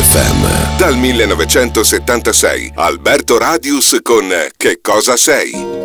FM. Dal 1976, Alberto Radius con Che cosa sei?